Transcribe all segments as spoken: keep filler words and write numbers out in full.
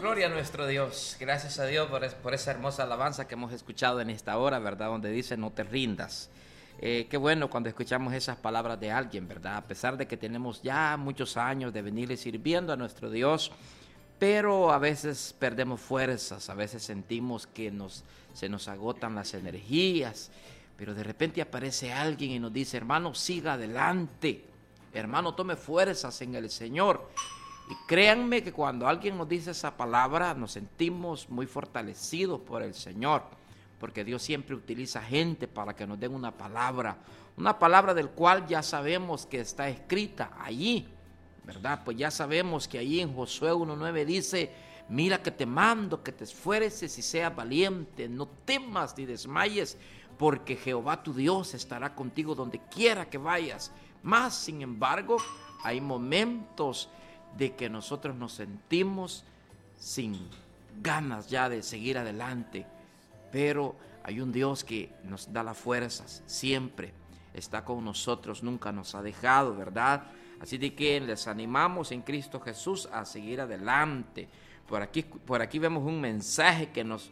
Gloria a nuestro Dios. Gracias a Dios por, es, por esa hermosa alabanza que hemos escuchado en esta hora, ¿verdad? Donde dice, no te rindas. Eh, qué bueno cuando escuchamos esas palabras de alguien, ¿verdad? A pesar de que tenemos ya muchos años de venirle sirviendo a nuestro Dios, pero a veces perdemos fuerzas, a veces sentimos que nos, se nos agotan las energías, pero de repente aparece alguien y nos dice, hermano, siga adelante, hermano, tome fuerzas en el Señor. Y créanme que cuando alguien nos dice esa palabra, nos sentimos muy fortalecidos por el Señor, porque Dios siempre utiliza gente para que nos den una palabra, una palabra del cual ya sabemos que está escrita allí, ¿verdad? Pues ya sabemos que allí en Josué uno nueve dice, mira que te mando, que te esfuerces y seas valiente, no temas ni desmayes, porque Jehová tu Dios estará contigo donde quiera que vayas. Mas, sin embargo, hay momentos de que nosotros nos sentimos sin ganas ya de seguir adelante, pero hay un Dios que nos da las fuerzas, siempre está con nosotros, nunca nos ha dejado, ¿verdad? Así de que les animamos en Cristo Jesús a seguir adelante. Por aquí, por aquí vemos un mensaje que nos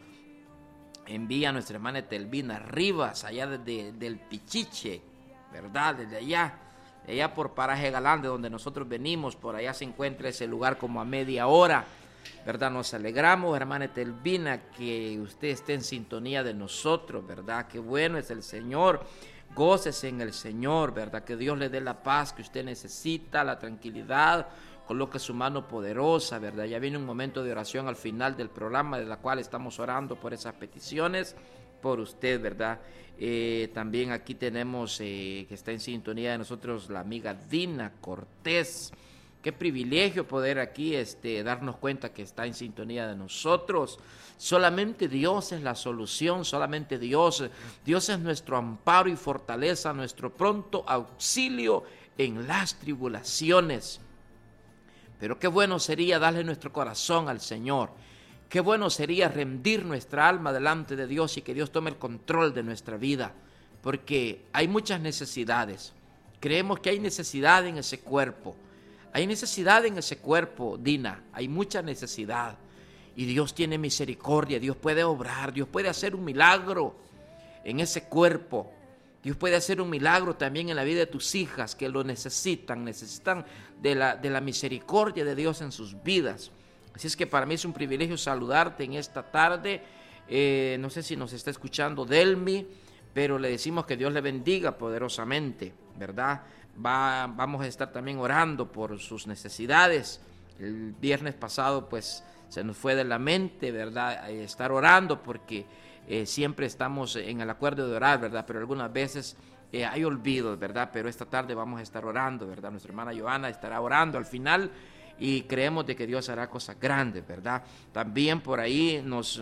envía nuestra hermana Telvina Rivas, allá desde del Pichiche, ¿verdad? Desde allá. Allá por Paraje Galán, de donde nosotros venimos, por allá se encuentra ese lugar como a media hora, ¿verdad? Nos alegramos, hermana Telvina, que usted esté en sintonía de nosotros, ¿verdad? Qué bueno es el Señor, gócese en el Señor, ¿verdad? Que Dios le dé la paz que usted necesita, la tranquilidad, coloque su mano poderosa, ¿verdad? Ya viene un momento de oración al final del programa, de la cual estamos orando por esas peticiones, por usted, ¿verdad? Eh, también aquí tenemos eh, que está en sintonía de nosotros la amiga Dina Cortés. Qué privilegio poder aquí este, darnos cuenta que está en sintonía de nosotros. Solamente Dios es la solución, solamente Dios. Dios es nuestro amparo y fortaleza, nuestro pronto auxilio en las tribulaciones. Pero qué bueno sería darle nuestro corazón al Señor. Qué bueno sería rendir nuestra alma delante de Dios y que Dios tome el control de nuestra vida, porque hay muchas necesidades. Creemos que hay necesidad en ese cuerpo. Hay necesidad en ese cuerpo, Dina. Hay mucha necesidad. Y Dios tiene misericordia. Dios puede obrar. Dios puede hacer un milagro en ese cuerpo. Dios puede hacer un milagro también en la vida de tus hijas que lo necesitan. Necesitan de la, de la misericordia de Dios en sus vidas. Así es que para mí es un privilegio saludarte en esta tarde. Eh, no sé si nos está escuchando Delmi, pero le decimos que Dios le bendiga poderosamente, ¿verdad? Va, vamos a estar también orando por sus necesidades. El viernes pasado pues se nos fue de la mente, ¿verdad? Eh, estar orando porque eh, siempre estamos en el acuerdo de orar, ¿verdad? Pero algunas veces eh, hay olvidos, ¿verdad? Pero esta tarde vamos a estar orando, ¿verdad? Nuestra hermana Joana estará orando al final. Y creemos de que Dios hará cosas grandes, ¿verdad? También por ahí nos,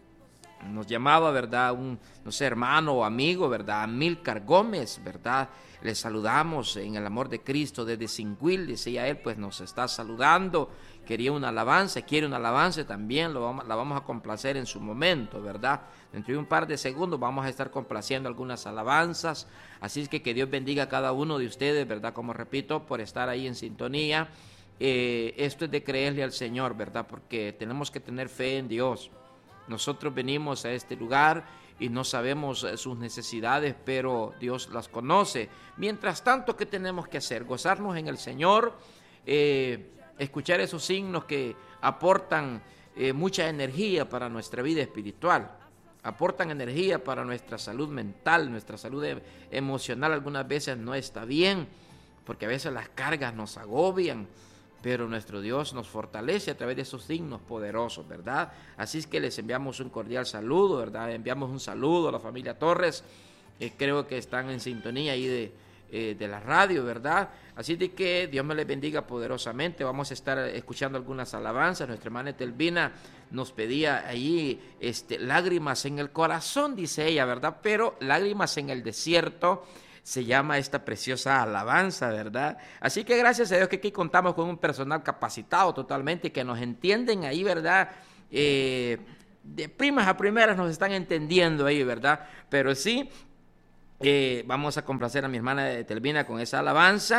nos llamaba, ¿verdad? Un, no sé, hermano o amigo, ¿verdad? Amílcar Gómez, ¿verdad? Le saludamos en el amor de Cristo desde Singuil, decía él, pues nos está saludando. Quería una alabanza, quiere una alabanza también, lo vamos, la vamos a complacer en su momento, ¿verdad? Dentro de un par de segundos vamos a estar complaciendo algunas alabanzas. Así es que que Dios bendiga a cada uno de ustedes, ¿verdad? Como repito, por estar ahí en sintonía. Eh, esto es de creerle al Señor, ¿verdad? Porque tenemos que tener fe en Dios. Nosotros venimos a este lugar y no sabemos sus necesidades, pero Dios las conoce. Mientras tanto, ¿qué tenemos que hacer? Gozarnos en el Señor, eh, escuchar esos signos que aportan eh, mucha energía para nuestra vida espiritual, aportan energía para nuestra salud mental, nuestra salud emocional. Algunas veces no está bien, porque a veces las cargas nos agobian, pero nuestro Dios nos fortalece a través de esos signos poderosos, ¿verdad? Así es que les enviamos un cordial saludo, ¿verdad? Enviamos un saludo a la familia Torres, eh, creo que están en sintonía ahí de, eh, de la radio, ¿verdad? Así de que Dios me les bendiga poderosamente. Vamos a estar escuchando algunas alabanzas. Nuestra hermana Telvina nos pedía ahí este, lágrimas en el corazón, dice ella, ¿verdad? Pero lágrimas en el desierto se llama esta preciosa alabanza, ¿verdad? Así que gracias a Dios que aquí contamos con un personal capacitado totalmente, que nos entienden ahí, ¿verdad? Eh, de primas a primeras nos están entendiendo ahí, ¿verdad? Pero sí, eh, vamos a complacer a mi hermana Telvina con esa alabanza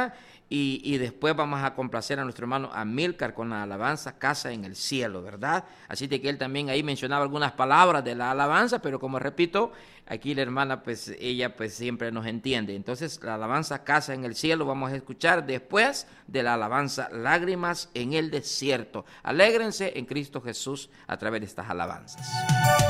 Y, y después vamos a complacer a nuestro hermano Amílcar con la alabanza Casa en el Cielo, ¿verdad? Así de que él también ahí mencionaba algunas palabras de la alabanza, pero como repito, aquí la hermana, pues ella pues siempre nos entiende. Entonces la alabanza Casa en el Cielo vamos a escuchar después de la alabanza Lágrimas en el Desierto. Alégrense en Cristo Jesús a través de estas alabanzas.